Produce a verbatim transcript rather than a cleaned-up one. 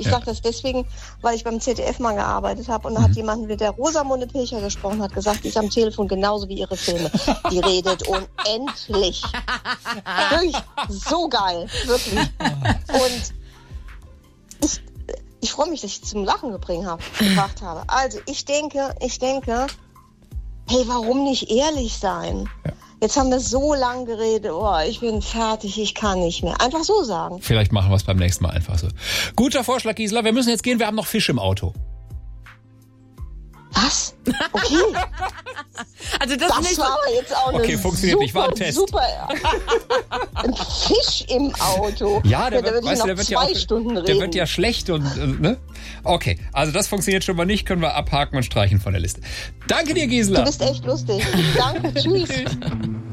Ich Ja. sage das deswegen, weil ich beim Z D F mal gearbeitet habe und da Mhm. hat jemand mit der Rosamunde Pilcher gesprochen, hat gesagt, die ist am Telefon genauso wie ihre Filme. Die redet unendlich. Wirklich so geil, wirklich. Und ich, ich freue mich, dass ich zum Lachen gebracht habe, gebracht habe. Also ich denke, ich denke, hey, warum nicht ehrlich sein? Ja. Jetzt haben wir so lang geredet, oh, ich bin fertig, ich kann nicht mehr. Einfach so sagen. Vielleicht machen wir es beim nächsten Mal einfach so. Guter Vorschlag, Gisela. Wir müssen jetzt gehen, wir haben noch Fisch im Auto. Was? Okay. Also das, Das ist nicht war aber jetzt auch Okay, eine funktioniert super, nicht, war ein Test. super. Ein Fisch im Auto. Ja, der da wird, würde ich weißt du, noch der wird zwei ja auch, Stunden reden. der wird ja schlecht und, äh, ne? Okay, also das funktioniert schon mal nicht, können wir abhaken und streichen von der Liste. Danke dir, Gisela. Du bist echt lustig. Danke, tschüss. Tschüss.